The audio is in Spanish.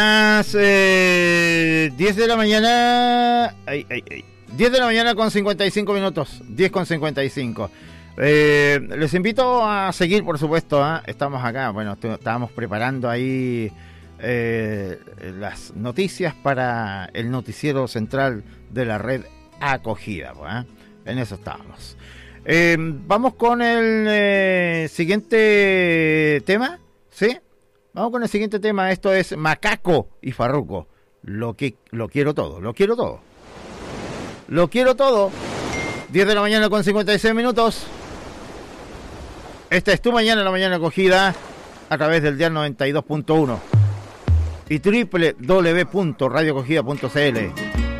10 de la mañana. 10 de la mañana con 55 minutos. 10 con 55. Les invito a seguir, por supuesto. Estamos acá. Bueno, estábamos preparando ahí las noticias para el noticiero central de la red Acogida. En eso estábamos. Vamos con el siguiente tema. ¿Sí? Vamos con el siguiente tema. Esto es Macaco y Farruko. Lo quiero todo. Lo quiero todo. Lo quiero todo. 10 de la mañana con 56 minutos. Esta es tu mañana, la mañana acogida a través del dial 92.1 y www.radioacogida.cl.